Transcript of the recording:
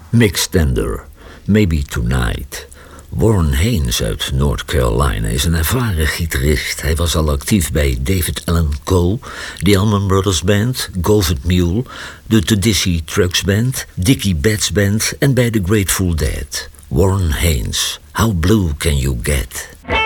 Mick Stender, Maybe Tonight. Warren Haynes uit North Carolina is een ervaren gitarist. Hij was al actief bij David Allan Coe, The Allman Brothers Band, Golden Mule, de Tedeschi Trucks Band, Dickie Betts Band en bij The Grateful Dead. Warren Haynes, How Blue Can You Get?